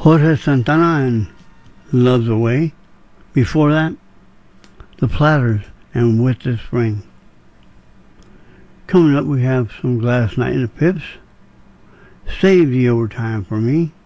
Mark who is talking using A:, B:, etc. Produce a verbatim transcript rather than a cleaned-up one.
A: Jorge Santana and Love's Away. Before that, The Platters and With the Spring. Coming up, we have some Gladys Knight and the Pips. Save the Overtime for Me.